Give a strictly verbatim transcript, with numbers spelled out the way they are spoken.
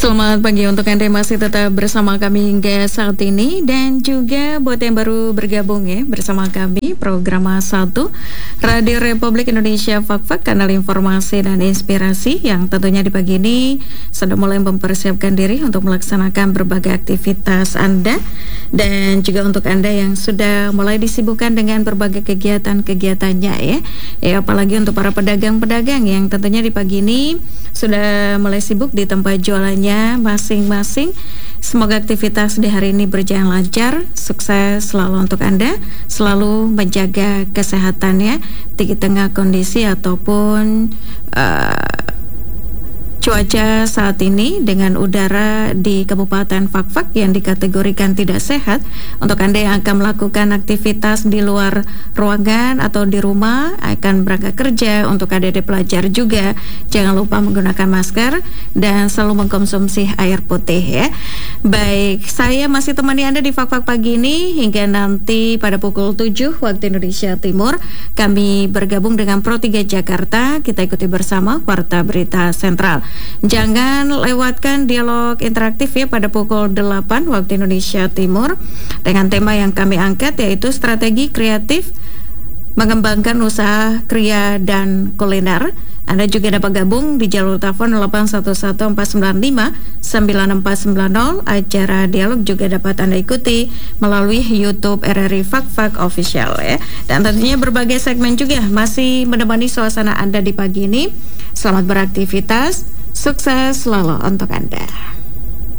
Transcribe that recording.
Selamat pagi untuk Anda yang masih tetap bersama kami hingga saat ini, dan juga buat yang baru bergabung ya bersama kami program satu Radio Republik Indonesia Fak-Fak, kanal informasi dan inspirasi yang tentunya di pagi ini sudah mulai mempersiapkan diri untuk melaksanakan berbagai aktivitas Anda, dan juga untuk Anda yang sudah mulai disibukkan dengan berbagai kegiatan-kegiatannya ya. Ya, apalagi untuk para pedagang-pedagang yang tentunya di pagi ini sudah mulai sibuk di tempat jualannya masing-masing. Semoga aktivitas di hari ini berjalan lancar, sukses selalu untuk Anda, selalu menjaga kesehatannya di tengah kondisi ataupun uh, cuaca saat ini dengan udara di Kabupaten Fak-Fak yang dikategorikan tidak sehat. Untuk Anda yang akan melakukan aktivitas di luar ruangan atau di rumah, akan berangkat kerja, untuk adik-adik pelajar juga, jangan lupa menggunakan masker dan selalu mengkonsumsi air putih ya. Baik, saya masih temani Anda di Fak-Fak pagi ini hingga nanti pada pukul tujuh waktu Indonesia Timur. Kami bergabung dengan Pro tiga Jakarta, kita ikuti bersama Warta Berita Sentral. Jangan lewatkan dialog interaktif ya pada pukul delapan waktu Indonesia Timur dengan tema yang kami angkat, yaitu strategi kreatif mengembangkan usaha kria dan kuliner. Anda juga dapat gabung di jalur telepon delapan satu satu empat sembilan lima sembilan empat sembilan nol. Acara dialog juga dapat Anda ikuti melalui YouTube R R I Fak-Fak Official ya. Dan tentunya berbagai segmen juga masih menemani suasana Anda di pagi ini. Selamat beraktivitas, sukses selalu untuk Anda.